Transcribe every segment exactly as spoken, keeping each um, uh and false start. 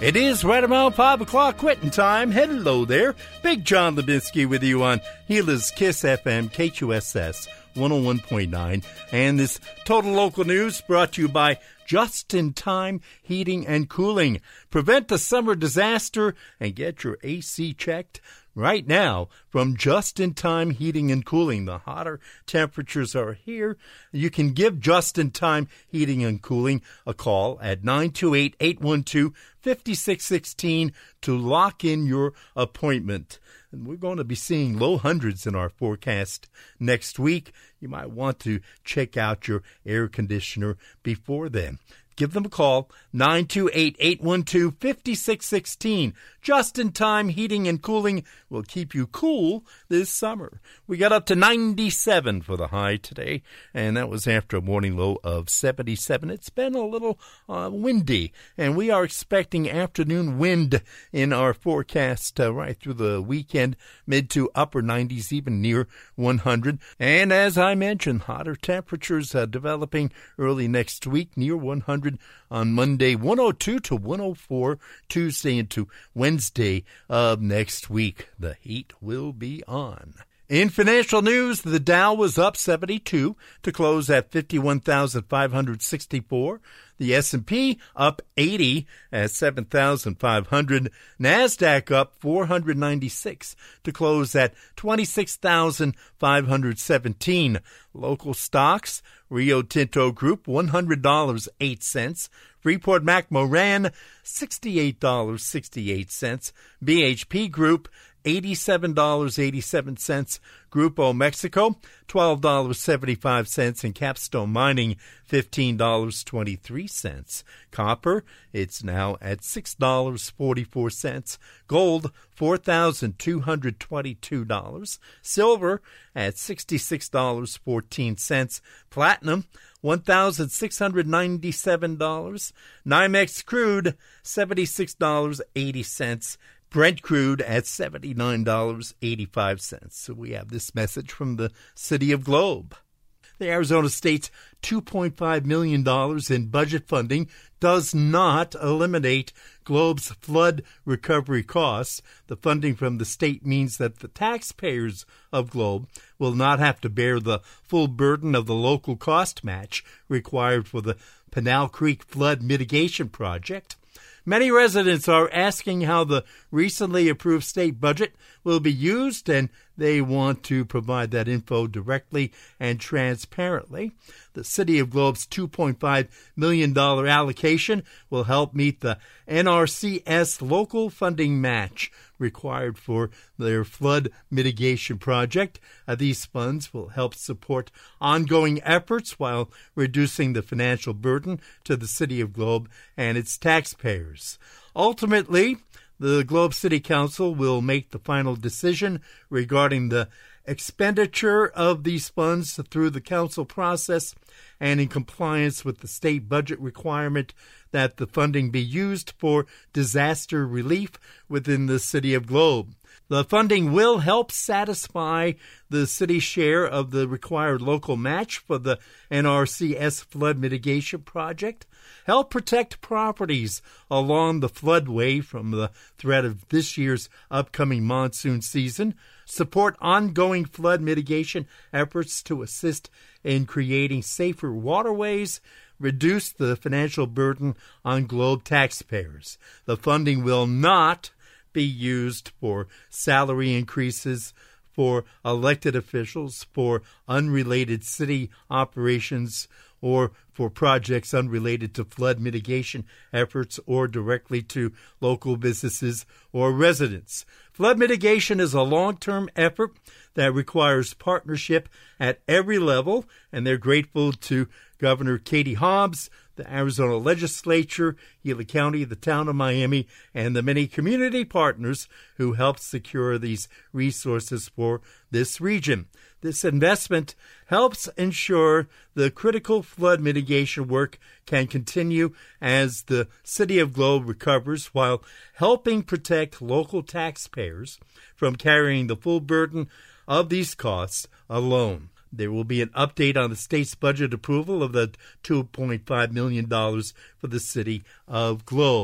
It is right around five o'clock quitting time. Hello there. Big John Lebinsky with you on Gila's Kiss F M, K Q S S one oh one point nine. And this Total Local News brought to you by Just in Time Heating and Cooling. Prevent the summer disaster and get your A C checked right now from Just in Time Heating and Cooling. The hotter temperatures are here. You can give Just in Time Heating and Cooling a call at nine two eight, eight one two, five six one six to lock in your appointment. And we're going to be seeing low hundreds in our forecast next week. You might want to check out your air conditioner before then. Give them a call, nine two eight, eight one two, five six one six. Just-in-time heating and cooling will keep you cool this summer. We got up to ninety-seven for the high today, and that was after a morning low of seventy-seven. It's been a little uh, windy, and we are expecting afternoon wind in our forecast uh, right through the weekend, mid to upper nineties, even near one hundred. And as I mentioned, hotter temperatures uh, developing early next week, near one hundred. On Monday, one oh two to one oh four, Tuesday into Wednesday of next week. The heat will be on. In financial news, the Dow was up seventy-two to close at fifty-one thousand five hundred sixty-four. The S and P up eighty at seven thousand five hundred. NASDAQ up four hundred ninety-six to close at twenty-six thousand five hundred seventeen. Local stocks, Rio Tinto Group, one hundred dollars and eight cents. Freeport-McMoRan, sixty-eight dollars and sixty-eight cents. B H P Group, eighty-seven dollars and eighty-seven cents. Grupo Mexico, twelve dollars and seventy-five cents. And Capstone Mining, fifteen dollars and twenty-three cents. Copper, it's now at six dollars and forty-four cents. Gold, four thousand two hundred twenty-two dollars. Silver at sixty-six dollars and fourteen cents. Platinum, one thousand six hundred ninety-seven dollars. NYMEX crude, seventy-six dollars and eighty cents. Brent crude at seventy-nine dollars and eighty-five cents. So we have this message from the City of Globe. The Arizona State's two point five million dollars in budget funding does not eliminate Globe's flood recovery costs. The funding from the state means that the taxpayers of Globe will not have to bear the full burden of the local cost match required for the Pinal Creek Flood Mitigation Project. Many residents are asking how the recently approved state budget will be used, and they want to provide that info directly and transparently. The City of Globe's two point five million dollars allocation will help meet the N R C S local funding match required for their flood mitigation project. Uh, these funds will help support ongoing efforts while reducing the financial burden to the City of Globe and its taxpayers. Ultimately, the Globe City Council will make the final decision regarding the expenditure of these funds through the council process and in compliance with the state budget requirement that the funding be used for disaster relief within the City of Globe. The funding will help satisfy the city's share of the required local match for the N R C S flood mitigation project, help protect properties along the floodway from the threat of this year's upcoming monsoon season, support ongoing flood mitigation efforts to assist in creating safer waterways, reduce the financial burden on Globe taxpayers. The funding will not be used for salary increases for elected officials, for unrelated city operations, or for projects unrelated to flood mitigation efforts or directly to local businesses or residents. Flood mitigation is a long-term effort that requires partnership at every level, and they're grateful to Governor Katie Hobbs, the Arizona legislature, Gila County, the town of Miami, and the many community partners who helped secure these resources for this region. This investment helps ensure the critical flood mitigation work can continue as the City of Globe recovers while helping protect local taxpayers from carrying the full burden of these costs alone. There will be an update on the state's budget approval of the two point five million dollars for the City of Globe.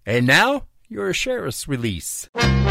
And now, your sheriff's release.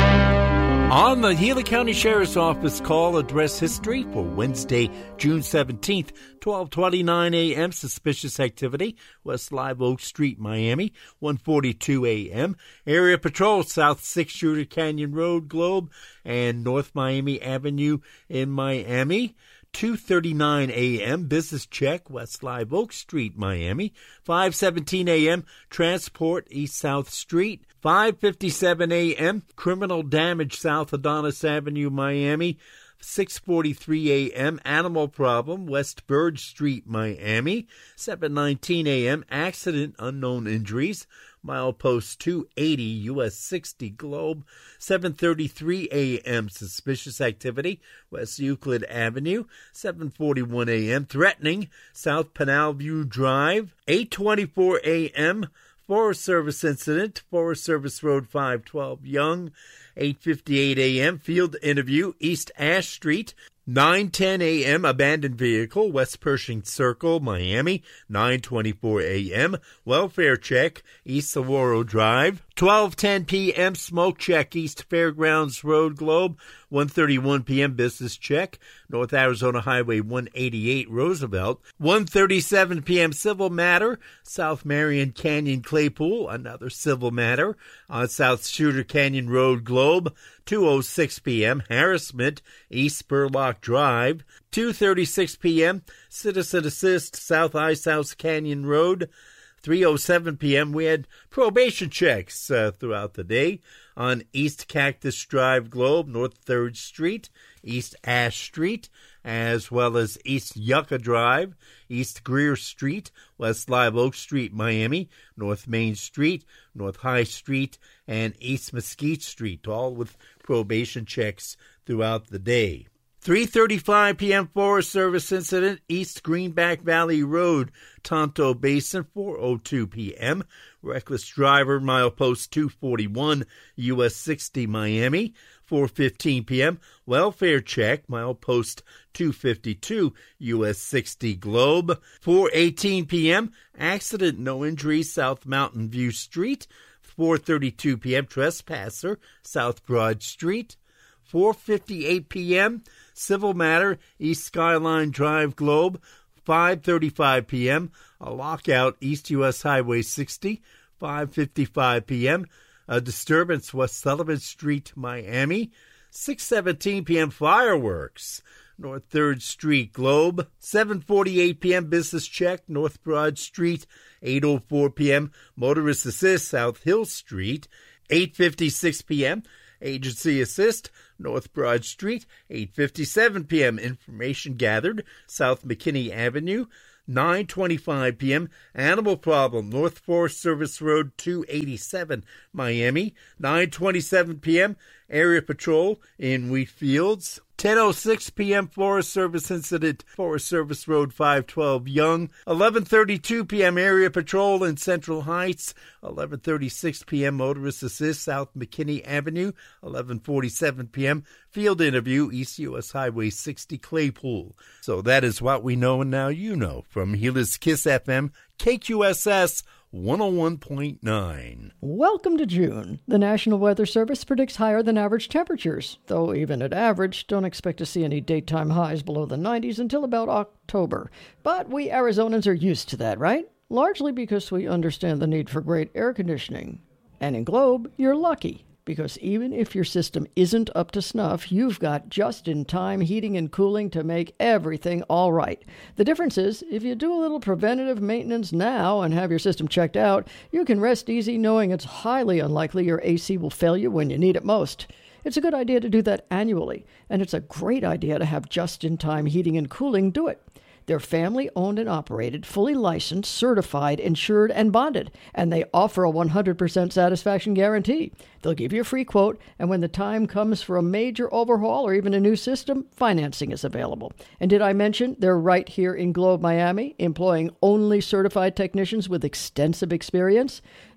On the Gila County Sheriff's Office call address history for Wednesday, June seventeenth, twelve twenty-nine a.m. Suspicious activity, West Live Oak Street, Miami, one forty-two a.m. Area patrol, South Six Shooter Canyon Road, Globe, and North Miami Avenue in Miami. two thirty-nine a.m. Business check, West Live Oak Street, Miami. five seventeen a.m. Transport, East South Street. five fifty-seven a.m. Criminal damage, South Adonis Avenue, Miami. six forty-three a.m. Animal problem, West Burge Street, Miami. seven nineteen a.m. Accident, unknown injuries, milepost two eighty, U S sixty, Globe. seven thirty-three a.m. Suspicious activity, West Euclid Avenue. seven forty-one a.m. Threatening, South Pinal View Drive. eight twenty-four a.m. Forest Service incident, Forest Service Road five twelve, Young. eight fifty-eight a.m. Field interview, East Ash Street. nine ten a.m. Abandoned vehicle, West Pershing Circle, Miami. nine twenty-four a.m. Welfare check, East Saguaro Drive. twelve ten p.m. Smoke check, East Fairgrounds Road, Globe. one thirty-one p.m. Business check, North Arizona Highway one eighty-eight, Roosevelt. one thirty-seven p.m. Civil matter, South Marion Canyon Claypool. Another civil matter on South Shooter Canyon Road, Globe. two oh six p.m. Harassment, East Spurlock Drive. two thirty-six p.m. Citizen Assist, South Icehouse Canyon Road. three oh seven p.m. We had probation checks uh, throughout the day on East Cactus Drive, Globe, North third Street, East Ash Street, as well as East Yucca Drive, East Greer Street, West Live Oak Street, Miami, North Main Street, North High Street, and East Mesquite Street, all with probation checks throughout the day. three thirty-five p.m. Forest Service incident, East Greenback Valley Road, Tonto Basin. four oh two p.m. Reckless driver, milepost two forty-one, U S sixty, Miami. four fifteen p.m. Welfare check, milepost two fifty-two, U S sixty, Globe. four eighteen p.m. Accident, no injuries, South Mountain View Street. four thirty-two p.m. Trespasser, South Broad Street. four fifty-eight p.m. Civil matter, East Skyline Drive, Globe. five thirty-five p.m. A lockout, East U S Highway sixty. five fifty-five p.m. A disturbance, West Sullivan Street, Miami. six seventeen p.m. Fireworks, North third Street, Globe. seven forty-eight p.m. Business check, North Broad Street. eight oh four p.m. Motorist assist, South Hill Street. eight fifty-six p.m. Agency assist, North Broad Street. eight fifty-seven p.m. Information gathered, South McKinney Avenue. nine twenty-five p.m. Animal problem, North Forest Service Road two eighty-seven, Miami. nine twenty-seven p.m. Area patrol in Wheatfields. ten oh six p.m. Forest Service incident, Forest Service Road five twelve, Young. eleven thirty-two p.m. Area patrol in Central Heights. eleven thirty-six p.m. Motorist assist, South McKinney Avenue. eleven forty-seven p.m. Field interview, East U S Highway sixty, Claypool. So that is what we know, and now you know. From Gila's Kiss F M, K Q S S one oh one point nine. Welcome to June. The National Weather Service predicts higher than average temperatures, though even at average, don't expect to see any daytime highs below the nineties until about October. But we Arizonans are used to that, right? Largely because we understand the need for great air conditioning. And in Globe, you're lucky, because even if your system isn't up to snuff, you've got just-in-time heating and cooling to make everything all right. The difference is, if you do a little preventative maintenance now and have your system checked out, you can rest easy knowing it's highly unlikely your A C will fail you when you need it most. It's a good idea to do that annually, and it's a great idea to have just-in-time heating and cooling do it. They're family-owned and operated, fully licensed, certified, insured, and bonded, and they offer a one hundred percent satisfaction guarantee. They'll give you a free quote, and when the time comes for a major overhaul or even a new system, financing is available. And did I mention they're right here in Globe, Miami, employing only certified technicians with extensive experience?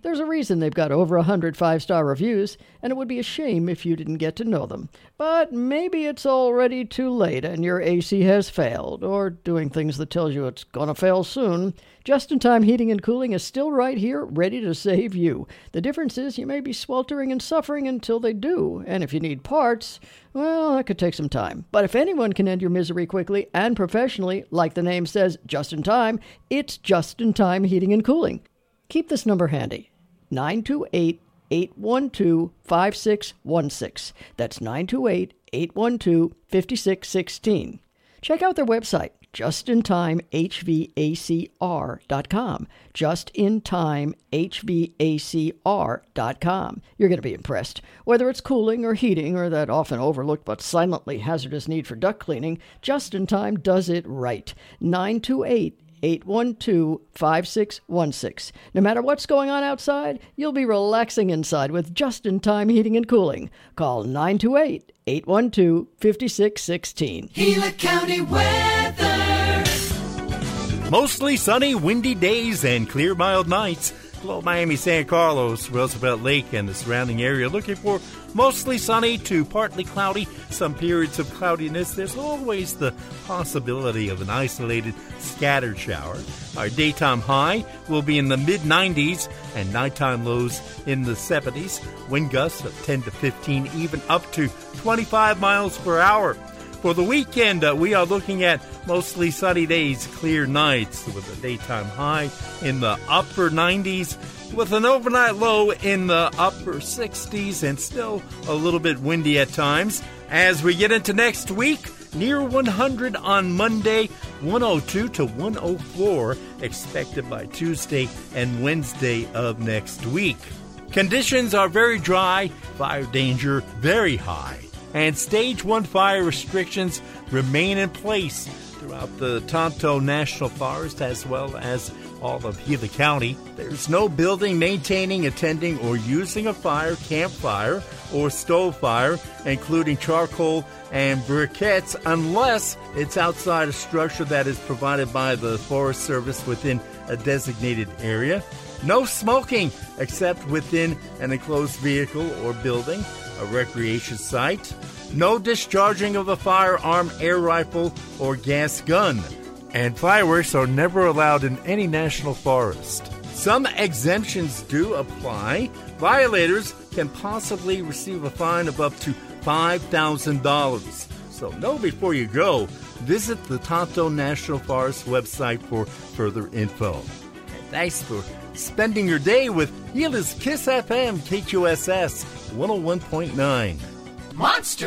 There's a reason they've got over one hundred five-star reviews, and it would be a shame if you didn't get to know them. But maybe it's already too late and your A C has failed, or doing things that tells you it's going to fail soon. Just-in-Time Heating and Cooling is still right here, ready to save you. The difference is you may be sweltering and suffering until they do, and if you need parts, well, that could take some time. But if anyone can end your misery quickly and professionally, like the name says, just in time, it's Just-in-Time Heating and Cooling. Keep this number handy. nine two eight, eight one two, five six one six. That's nine two eight, eight one two, five six one six. Check out their website, just in time h v a c r dot com. just in time h v a c r dot com. You're going to be impressed. Whether it's cooling or heating or that often overlooked but silently hazardous need for duct cleaning, Just-in-Time does it right. nine two eight, eight one two, five six one six. No matter what's going on outside, you'll be relaxing inside with Just-in-Time Heating and Cooling. Call nine two eight, eight one two, five six one six. Gila County weather. Mostly sunny, windy days and clear, mild nights. Below Miami, San Carlos, Roosevelt Lake, and the surrounding area, looking for mostly sunny to partly cloudy. Some periods of cloudiness. There's always the possibility of an isolated scattered shower. Our daytime high will be in the mid nineties and nighttime lows in the seventies. Wind gusts of ten to fifteen, even up to twenty-five miles per hour. For the weekend, uh, we are looking at mostly sunny days, clear nights with a daytime high in the upper nineties with an overnight low in the upper sixties and still a little bit windy at times. As we get into next week, near one hundred on Monday, one oh two to one oh four expected by Tuesday and Wednesday of next week. Conditions are very dry, fire danger very high, and Stage one fire restrictions remain in place throughout the Tonto National Forest as well as all of Gila County. There's no building, maintaining, attending, or using a fire, campfire, or stove fire, including charcoal and briquettes, unless it's outside a structure that is provided by the Forest Service within a designated area. No smoking except within an enclosed vehicle or building, a recreation site. No discharging of a firearm, air rifle, or gas gun. And fireworks are never allowed in any national forest. Some exemptions do apply. Violators can possibly receive a fine of up to five thousand dollars. So know before you go. Visit the Tonto National Forest website for further info. And thanks for spending your day with Gila's Kiss F M K Q S S one oh one point nine. Monster!